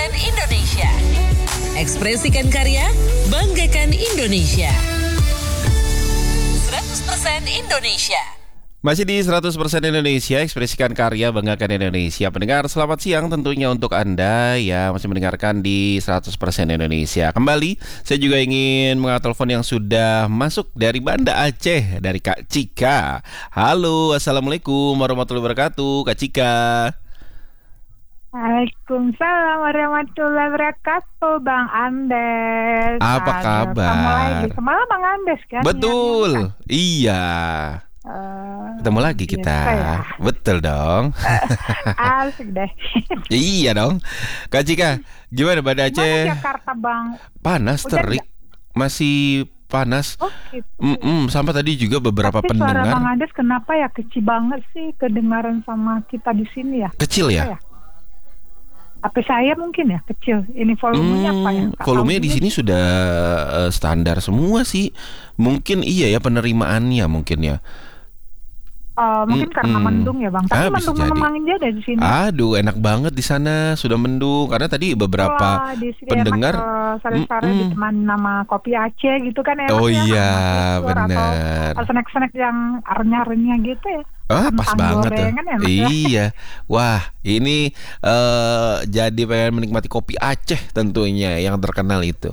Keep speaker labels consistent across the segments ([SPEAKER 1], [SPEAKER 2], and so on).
[SPEAKER 1] Indonesia. Ekspresikan karya, banggakan Indonesia. 100% Indonesia.
[SPEAKER 2] Masih di 100% Indonesia, ekspresikan karya, banggakan Indonesia. Pendengar, selamat siang tentunya untuk Anda yang masih mendengarkan di 100% Indonesia. Kembali, saya juga ingin mengangkat telepon yang sudah masuk dari Banda Aceh, dari Kak Cika. Halo, Assalamualaikum warahmatullahi wabarakatuh, Kak Cika.
[SPEAKER 3] Waalaikumsalam warahmatullahi wabarakatuh, Bang Andes.
[SPEAKER 2] Apa kabar?
[SPEAKER 3] Ketemu lagi. Semalam Bang Andes kan?
[SPEAKER 2] Betul,
[SPEAKER 3] Kan?
[SPEAKER 2] iya. Ketemu lagi kita.
[SPEAKER 3] Ya.
[SPEAKER 2] Betul dong.
[SPEAKER 3] Asik deh.
[SPEAKER 2] Iya dong. Kak Cika, gimana Banda Aceh?
[SPEAKER 3] Gimana Jakarta, Bang?
[SPEAKER 2] Panas,
[SPEAKER 3] Udah
[SPEAKER 2] terik. Masih panas.
[SPEAKER 3] Oh, gitu.
[SPEAKER 2] Sampai tadi juga beberapa
[SPEAKER 3] Tapi suara
[SPEAKER 2] pendengar.
[SPEAKER 3] Bang Andes kenapa ya kecil banget sih kedengaran sama kita di sini ya?
[SPEAKER 2] Kecil ya?
[SPEAKER 3] Apa saya mungkin ya kecil. Ini volumenya apa ya?
[SPEAKER 2] Volumenya di sini sudah standar semua sih. Mungkin iya ya penerimaannya mungkin ya.
[SPEAKER 3] Mungkin karena mendung ya Bang. Tapi
[SPEAKER 2] bisa jadi.
[SPEAKER 3] mendung aja deh di sini.
[SPEAKER 2] Aduh, enak banget di sana, sudah mendung. Karena tadi beberapa
[SPEAKER 3] Wah, di sini
[SPEAKER 2] pendengar
[SPEAKER 3] enak, sore-sore ditemani nama kopi Aceh gitu kan enak.
[SPEAKER 2] Oh
[SPEAKER 3] ya,
[SPEAKER 2] iya,
[SPEAKER 3] sama telur
[SPEAKER 2] benar.
[SPEAKER 3] atau snack-snack yang renyah-renyah gitu ya.
[SPEAKER 2] Pas
[SPEAKER 3] Kentang
[SPEAKER 2] banget tuh.
[SPEAKER 3] gorengan enak ya.
[SPEAKER 2] Iya. Wah, ini jadi pengen menikmati kopi Aceh tentunya yang terkenal itu.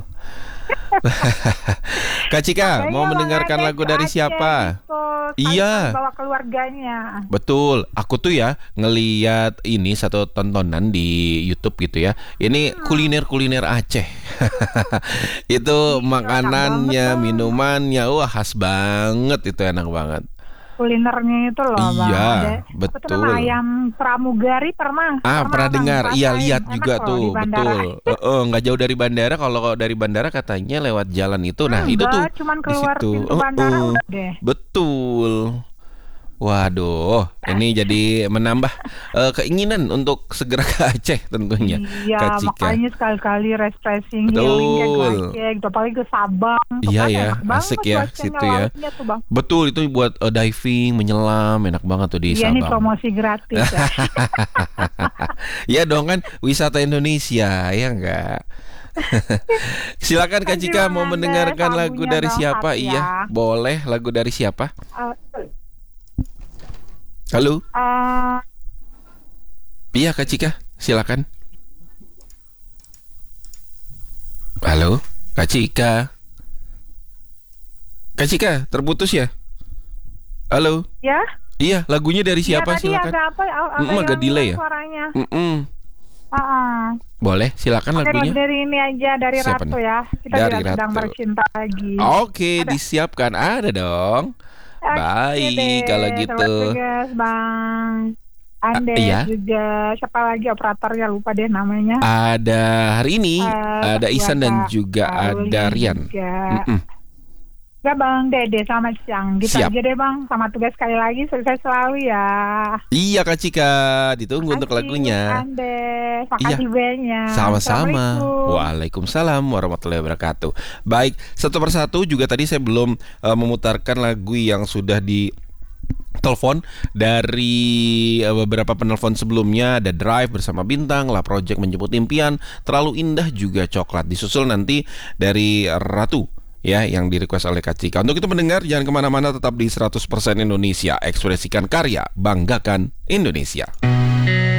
[SPEAKER 2] Kak Cika,
[SPEAKER 3] Kayaknya
[SPEAKER 2] mau
[SPEAKER 3] Bang
[SPEAKER 2] mendengarkan
[SPEAKER 3] Andes
[SPEAKER 2] lagu dari
[SPEAKER 3] Aceh
[SPEAKER 2] siapa?
[SPEAKER 3] gitu,
[SPEAKER 2] Iya.
[SPEAKER 3] bawa keluarganya.
[SPEAKER 2] Betul, aku tuh ya ngeliat ini satu tontonan di YouTube gitu ya. Ini kuliner-kuliner Aceh. Itu makanannya,
[SPEAKER 3] banget,
[SPEAKER 2] minumannya, wah khas banget, itu enak banget.
[SPEAKER 3] Kulinernya itu loh Bang.
[SPEAKER 2] Iya,
[SPEAKER 3] Ada, apa
[SPEAKER 2] betul.
[SPEAKER 3] tuh nama, ayam pramugari pernah
[SPEAKER 2] Pernah dengar,
[SPEAKER 3] Bang,
[SPEAKER 2] iya
[SPEAKER 3] rasain.
[SPEAKER 2] lihat
[SPEAKER 3] Enak
[SPEAKER 2] juga
[SPEAKER 3] loh
[SPEAKER 2] tuh,
[SPEAKER 3] di bandara.
[SPEAKER 2] betul. Nggak jauh dari bandara. Kalau dari bandara katanya lewat jalan itu, nah itu tuh
[SPEAKER 3] cuman
[SPEAKER 2] di
[SPEAKER 3] keluar
[SPEAKER 2] situ.
[SPEAKER 3] pintu bandara udah deh.
[SPEAKER 2] Betul. Waduh, ini jadi menambah keinginan untuk segera ke Aceh tentunya.
[SPEAKER 3] Iya,
[SPEAKER 2] Kak Cika.
[SPEAKER 3] makanya sekali-kali refreshing,
[SPEAKER 2] Betul.
[SPEAKER 3] healing kayak gue Aceh, gitu. Apalagi ke Sabang. Tuh
[SPEAKER 2] Iya
[SPEAKER 3] kan
[SPEAKER 2] ya,
[SPEAKER 3] enak banget
[SPEAKER 2] asik ya
[SPEAKER 3] cuacanya,
[SPEAKER 2] situ ya.
[SPEAKER 3] lautnya tuh, Bang.
[SPEAKER 2] Betul, itu buat diving, menyelam, enak banget tuh di
[SPEAKER 3] Iya, ini
[SPEAKER 2] Sabang.
[SPEAKER 3] promosi gratis ya.
[SPEAKER 2] Iya dong, kan wisata Indonesia, ya enggak? Silakan Kak
[SPEAKER 3] Kasih
[SPEAKER 2] Cika,
[SPEAKER 3] Bang
[SPEAKER 2] mau
[SPEAKER 3] Andes,
[SPEAKER 2] mendengarkan lagu
[SPEAKER 3] lagunya
[SPEAKER 2] dari
[SPEAKER 3] dong,
[SPEAKER 2] siapa?
[SPEAKER 3] satu
[SPEAKER 2] Iya,
[SPEAKER 3] ya.
[SPEAKER 2] boleh. Lagu dari siapa?
[SPEAKER 3] Uh,
[SPEAKER 2] Halo?
[SPEAKER 3] uh,
[SPEAKER 2] Iya Kak Cika, silakan. Halo, Kak Cika. Kak Cika, terputus ya? Halo?
[SPEAKER 3] ya?
[SPEAKER 2] Iya, lagunya dari siapa?
[SPEAKER 3] Ya, tadi
[SPEAKER 2] Silakan.
[SPEAKER 3] agak apa?
[SPEAKER 2] Agak delay ya?
[SPEAKER 3] Suaranya.
[SPEAKER 2] Boleh, silakan
[SPEAKER 3] Oke,
[SPEAKER 2] lagunya.
[SPEAKER 3] dari ini aja, dari
[SPEAKER 2] Siapa
[SPEAKER 3] Ratu
[SPEAKER 2] nih?
[SPEAKER 3] ya. Kita
[SPEAKER 2] Dari
[SPEAKER 3] juga sedang
[SPEAKER 2] Ratu.
[SPEAKER 3] bercinta lagi.
[SPEAKER 2] Oke, disiapkan. Ada dong.
[SPEAKER 3] Oke
[SPEAKER 2] Baik,
[SPEAKER 3] deh,
[SPEAKER 2] kalau gitu.
[SPEAKER 3] Sobat Tugas, Bang Andes
[SPEAKER 2] iya.
[SPEAKER 3] juga. Siapa lagi operatornya, lupa deh namanya.
[SPEAKER 2] Ada hari ini, ada Isan dan juga ada Rian.
[SPEAKER 3] Enggak Bang Dede, selamat siang. Gitu
[SPEAKER 2] Siap.
[SPEAKER 3] aja deh Bang, sama tugas sekali lagi, sukses selalu ya.
[SPEAKER 2] Iya Kak Cika, ditunggu untuk lagunya.
[SPEAKER 3] Andes,
[SPEAKER 2] Iya.
[SPEAKER 3] makasih banyak.
[SPEAKER 2] Sama-sama.
[SPEAKER 3] Assalamualaikum.
[SPEAKER 2] Waalaikumsalam warahmatullahi wabarakatuh. Baik, satu persatu juga tadi saya belum memutarkan lagu yang sudah di telepon dari beberapa penelpon sebelumnya. Ada Drive bersama Bintang, La Project Menjemput Impian, Terlalu Indah juga Coklat. Disusul nanti dari Ratu ya, yang di request oleh Kak Cika. Untuk itu mendengar, jangan kemana-mana, tetap di 100% Indonesia. Ekspresikan karya, banggakan Indonesia.